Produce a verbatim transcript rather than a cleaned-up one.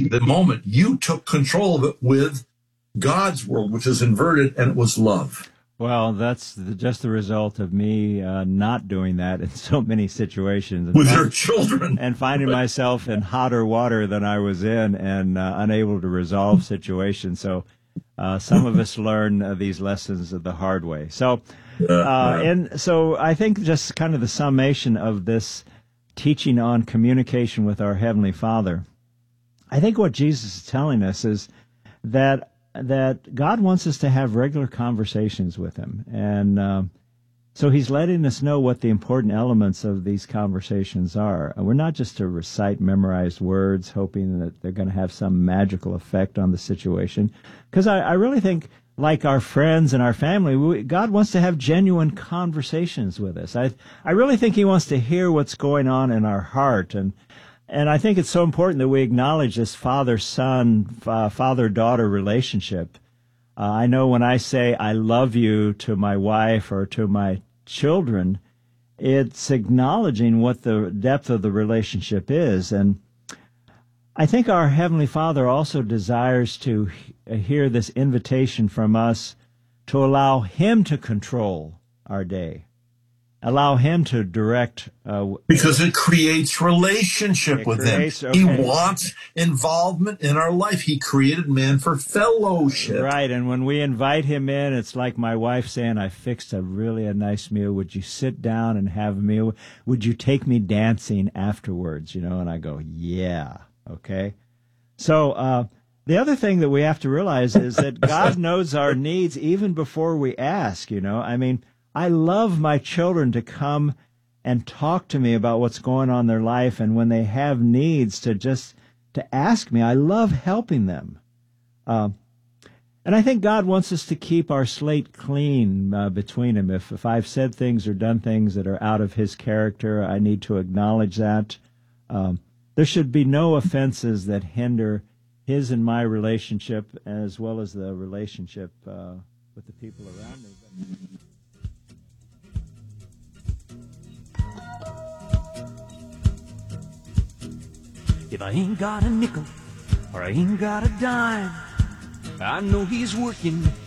the moment you took control of it with God's world, which is inverted, and it was love. Well, that's the, just the result of me uh, not doing that in so many situations. And With find, your children. And finding myself in hotter water than I was in and uh, unable to resolve situations. So uh, some of us learn uh, these lessons the hard way. So, uh, and so I think just kind of the summation of this teaching on communication with our Heavenly Father, I think what Jesus is telling us is that that God wants us to have regular conversations with Him. And uh, so He's letting us know what the important elements of these conversations are. We're not just to recite memorized words, hoping that they're going to have some magical effect on the situation. Because I, I really think, like our friends and our family, we, God wants to have genuine conversations with us. I, I really think He wants to hear what's going on in our heart. And And I think it's so important that we acknowledge this father-son, uh, father-daughter relationship. Uh, I know when I say I love you to my wife or to my children, it's acknowledging what the depth of the relationship is. And I think our Heavenly Father also desires to he- hear this invitation from us to allow Him to control our day. Allow Him to direct. Uh, because it creates relationship it with creates, Him. okay. He wants involvement in our life. He created man for fellowship. Right, and when we invite Him in, it's like my wife saying, I fixed a really a nice meal. Would you sit down and have a meal? Would you take me dancing afterwards? You know, and I go, yeah, okay. So uh, the other thing that we have to realize is that God knows our needs even before we ask, you know. I mean, I love my children to come and talk to me about what's going on in their life, and when they have needs to just to ask me. I love helping them. Uh, and I think God wants us to keep our slate clean uh, between Him. If, if I've said things or done things that are out of His character, I need to acknowledge that. Um, there should be no offenses that hinder His and my relationship, as well as the relationship uh, with the people around me. If I ain't got a nickel or I ain't got a dime, I know He's working